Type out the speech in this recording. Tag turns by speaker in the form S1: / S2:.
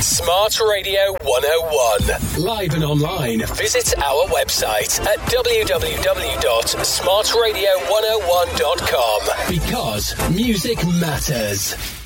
S1: Smart Radio 101. Live and online. Visit our website at www.smartradio101.com. Because music matters.